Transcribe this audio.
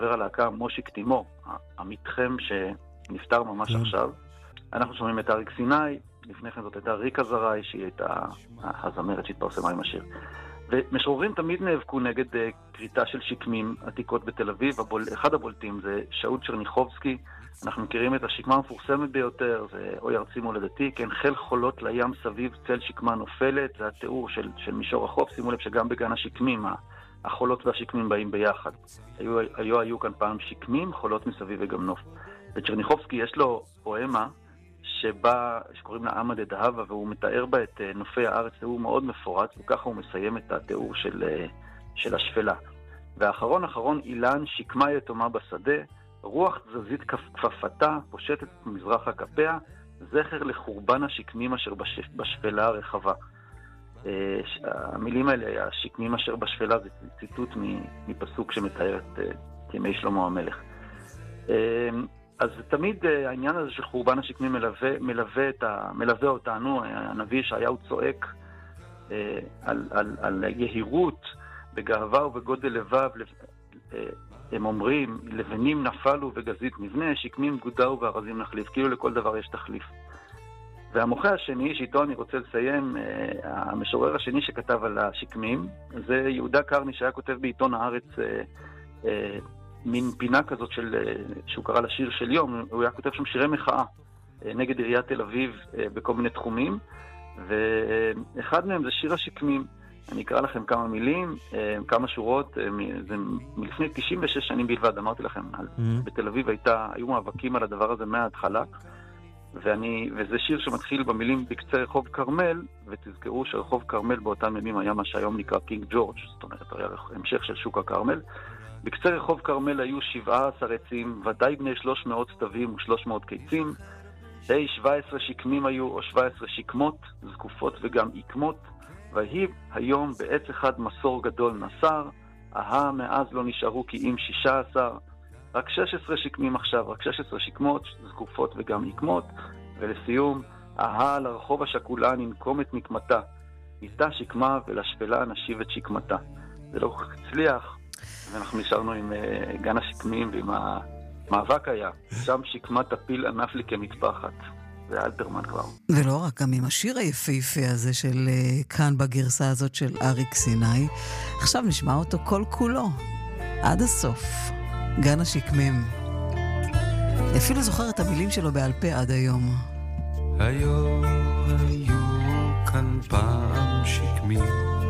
חבר הלהקה מושיק תימור, המתחם שנפטר ממש עכשיו. אנחנו שומעים את אריק סיני, לפני כן זאת הייתה ריקה זרעי, שהיא הייתה הזמרת שהתפרסמה עם השיר. ומשוררים תמיד נאבקו נגד קריטה של שקמים עתיקות בתל אביב. אחד הבולטים זה שאול צ'רניחובסקי. אנחנו מכירים את השקמה המפורסמת ביותר, זה אוי ארצי מולדתי, כן, חיל חולות לים סביב צל שקמה נופלת, זה התיאור של מישור החוף. שימו לב שגם בגן השקמים החולות והשקמים באים ביחד. היו כאן פעם שקמים, חולות מסביב וגם נוף. וצ'רניחובסקי יש לו פואמה שקוראים לה עמא דדהבה, והוא מתאר בה את נופי הארץ, הוא מאוד מפורט, וככה הוא מסיים את התיאור של השפלה. והאחרון, אילן שקמה יתומה בשדה, רוח תזזית כפפתה, פושטת מזרח הכפיה, זכר לחורבן השקמים אשר בשפלה הרחבה. המילים האלה, השקמים אשר בשפלה, זה ציטוט מפסוק שמתאר את ימי שלמה המלך. אז תמיד העניין הזה של חורבן השקמים מלווה אותנו. הנביא ישעיהו צועק על יהירות, בגאווה ובגודל לבב. הם אומרים, לבנים נפלו וגזית נבנה, שקמים גודאו וארזים נחליף. כאילו לכל דבר יש תחליף. והמוחה השני, שאיתו אני רוצה לסיים, המשורר השני שכתב על השקמים, זה יהודה קרני, שהיה כותב בעיתון הארץ מין פינה כזאת שהוא קרא לשיר של יום. הוא היה כותב שם שירי מחאה נגד עיריית תל אביב בכל מיני תחומים, ואחד מהם זה שיר השקמים. אני אקרא לכם כמה מילים, כמה שורות, זה מלפני 96 שנים בלבד. אמרתי לכם, בתל אביב היו מאבקים על הדבר הזה מההתחלה, וזה שיר שמתחיל במילים בקצה רחוב קרמל, ותזכרו שרחוב קרמל באותם ימים היה מה שהיום נקרא קינג ג'ורג', זאת אומרת, היה המשך של שוק הקרמל. בקצה רחוב קרמל היו 17 עצים, ודאי בני 300 סתווים ו300 קיצים. 17 שקמים היו, או 17 שקמות, זקופות וגם עקמות. והיא היום בעץ אחד מסור גדול נסר, מאז לא נשארו כי אם 16. רק 16 שקמים עכשיו, רק 16 שקמות, זקופות וגם עקמות. ולסיום, לרחוב השקולה ננקום את נקמתה. איתה שקמה ולשפלה נשיב את שקמתה. זה לא כל כך הצליח, ואנחנו נשארנו עם גן השקמים ועם המאבק היה. שם שקמה תפיל ענף לי כמטפחת. זה אלתרמן כבר. ולא רק, גם עם השיר היפהפה הזה של כאן בגרסה הזאת של אריק סיני. עכשיו נשמע אותו כל כולו, עד הסוף. גן השקמים. אפילו זוכר את המילים שלו בעל פה עד היום. היו כאן פעם שקמים